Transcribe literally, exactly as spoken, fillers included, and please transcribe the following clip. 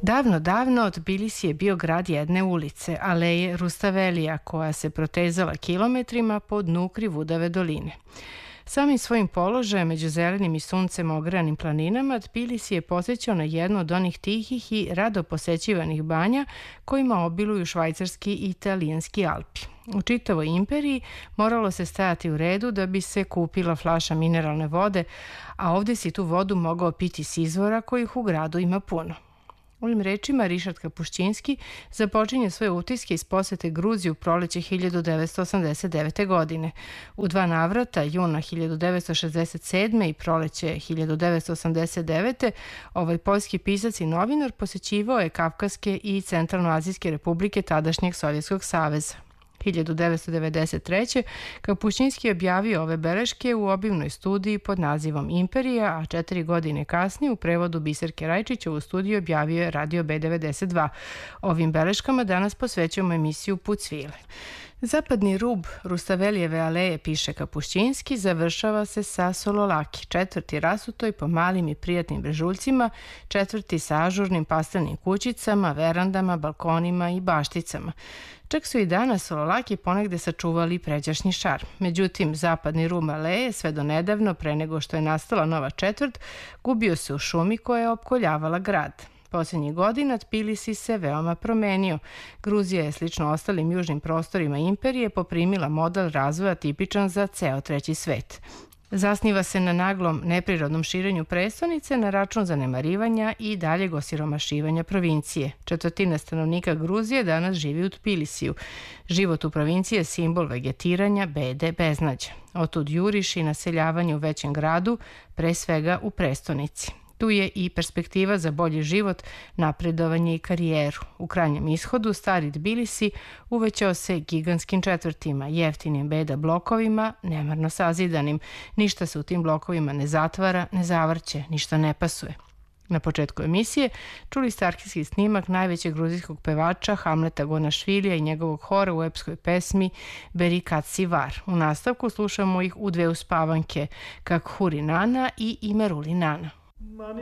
Davno, davno Tbilisi je bio grad jedne ulice, aleje Rustavelija, koja se protezala kilometrima po dnu Krivudave doline. Samim svojim položajem među zelenim i suncem ogranim planinama, Tbilisi je podsjećao na jednu od onih tihih i rado posećivanih banja kojima obiluju švajcarski i italijanski Alpi. U čitavoj imperiji moralo se stajati u redu da bi se kupila flaša mineralne vode, a ovdje si tu vodu mogao piti s izvora kojih u gradu ima puno. Ovim rečima Rišard Kapušćinski započinje svoje utiske iz posete Gruziji u proleće hiljadu devetsto osamdeset devete. godine. U dva navrata, juna hiljadu devetsto šezdeset sedme. i proleće hiljadu devetsto osamdeset devete. ovaj poljski pisac i novinar posećivao je Kavkaske i Centralnoazijske republike tadašnjeg Sovjetskog saveza. hiljadu devetsto devedeset treće. Kapućinski je objavio ove beleške u obimnoj studiji pod nazivom Imperija, a četiri godine kasnije u prevodu Biserke Rajčića u studiju objavio je Radio B devedeset dva. Ovim beleškama danas posvećujemo emisiju Put svile. Zapadni rub Rustavelijeve aleje, piše Kapušćinski, završava se sa Sololaki, četvrti rasutoj po malim i prijatnim brežuljcima, četvrti sa ažurnim pastelnim kućicama, verandama, balkonima i bašticama. Čak su i danas Sololaki ponegde sačuvali pređašnji šarm. Međutim, zapadni rub aleje, sve do nedavno, pre nego što je nastala nova četvrt, gubio se u šumi koja je opkoljavala grad. Posljednjih godina Tbilisi se veoma promenio. Gruzija je slično ostalim južnim prostorima imperije poprimila model razvoja tipičan za ceo treći svet. Zasniva se na naglom neprirodnom širenju prestonice na račun zanemarivanja i daljeg osiromašivanja provincije. Četvrtina stanovnika Gruzije danas živi u Tbilisiju. Život u provinciji je simbol vegetiranja, bede, beznađa. Otud juriš i naseljavanje u većem gradu, pre svega u prestonici. Tu je i perspektiva za bolji život, napredovanje i karijeru. U krajnjem ishodu stari Tbilisi uvećao se gigantskim četvrtima, jeftinim beda blokovima, nemarno sazidanim. Ništa se u tim blokovima ne zatvara, ne zavrće, ništa ne pasuje. Na početku emisije čuli ste arhivski snimak najvećeg gruzijskog pevača Hamleta Gonašvilija i njegovog hora u epskoj pesmi Beri Katsi Var. U nastavku slušamo ih u dve uspavanke, Kak Huri Nana i Imeruli Nana. Mani